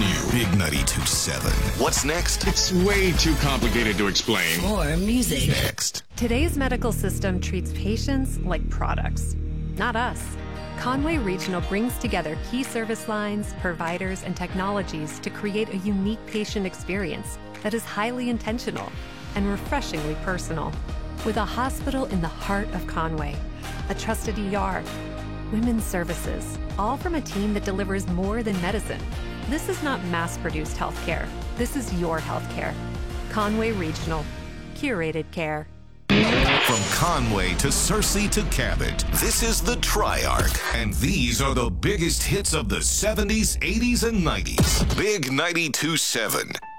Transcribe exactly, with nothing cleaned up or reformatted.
new Big ninety-two point seven. What's next? It's way too complicated to explain. More music. Next. Today's medical system treats patients like products, not us. Conway Regional brings together key service lines, providers, and technologies to create a unique patient experience that is highly intentional and refreshingly personal. With a hospital in the heart of Conway, a trusted E R, women's services, all from a team that delivers more than medicine. This is not mass-produced healthcare. This is your healthcare. Conway Regional. Curated care. From Conway to Searcy to Cabot, this is the Triarch, and these are the biggest hits of the seventies, eighties, and nineties. Big ninety-two point seven.